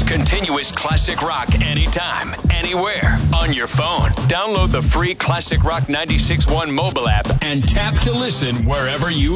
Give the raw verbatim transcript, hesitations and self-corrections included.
Continuous classic rock anytime, anywhere, on your phone. Download the free Classic Rock ninety-six point one mobile app and tap to listen wherever you